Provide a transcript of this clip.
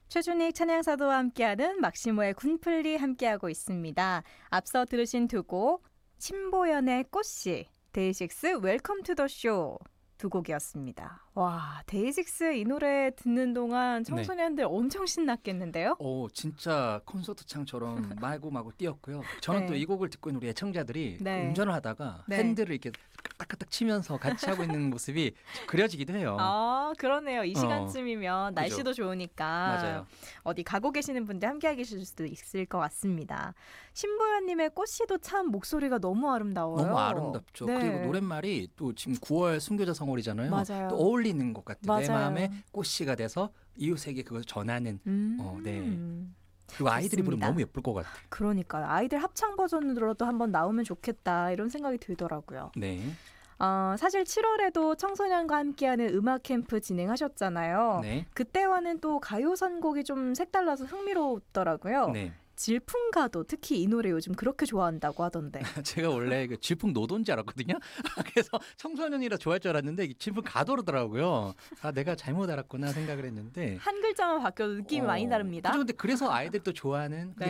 최준익 찬양사도와 함께하는 막시모의 군플리 함께하고 있습니다. 앞서 들으신 두 곡 신보연의 꽃씨, 데이식스 웰컴 투 더 쇼 두 곡이었습니다. 와, 데이식스 이 노래 듣는 동안 청소년들 엄청 신났겠는데요? 진짜 콘서트창처럼 마구마구 뛰었고요. 저는 네. 또 이 곡을 듣고 있는 우리 애청자들이 네. 운전을 하다가 네. 핸들을 이렇게 딱딱딱 치면서 같이 하고 있는 모습이 그려지기도 해요. 아, 그러네요. 이 시간쯤이면 그죠. 날씨도 좋으니까 맞아요. 어디 가고 계시는 분들 함께 계실 수도 있을 것 같습니다. 신보연님의 꽃씨도 참 목소리가 너무 아름다워요. 너무 아름답죠. 네. 그리고 노랫말이 또 지금 9월 순교자 성월이잖아요. 맞아요. 또 어울리는 것 같아요. 내 맞아요. 마음에 꽃씨가 돼서 이웃에게 그걸 전하는. 네. 그리고 아이들이 부르면 좋습니다. 너무 예쁠 것 같아요. 그러니까요. 아이들 합창 버전으로도 한번 나오면 좋겠다 이런 생각이 들더라고요. 네. 사실 7월에도 청소년과 함께하는 음악 캠프 진행하셨잖아요. 네. 그때와는 또 가요 선곡이 좀 색달라서 흥미롭더라고요. 네. 질풍가도 특히 이 노래 요즘 그렇게 좋아한다고 하던데. 제가 원래 그 질풍 노도인지 알았거든요. 그래서 청소년이라 좋아할 줄 알았는데 질풍 가도르더라고요. 아, 내가 잘못 알았구나 생각을 했는데 한 글자만 바뀌어도 느낌이 많이 다릅니다. 그런데 그래서 아이들이 또 좋아하는 네.